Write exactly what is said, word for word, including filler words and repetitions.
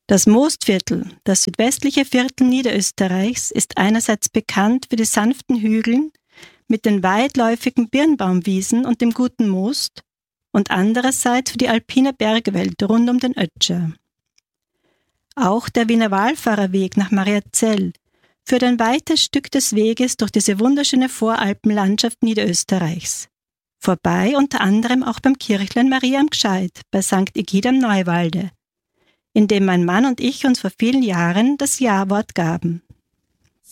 Das Moostviertel, das südwestliche Viertel Niederösterreichs, ist einerseits bekannt für die sanften Hügel mit den weitläufigen Birnbaumwiesen und dem guten Most und andererseits für die alpine Bergwelt rund um den Ötscher. Auch der Wiener Wallfahrerweg nach Mariazell führt ein weites Stück des Weges durch diese wunderschöne Voralpenlandschaft Niederösterreichs. Vorbei unter anderem auch beim Kirchlein Maria am Gscheid bei Sankt Egid am Neuwalde, in dem mein Mann und ich uns vor vielen Jahren das Ja-Wort gaben.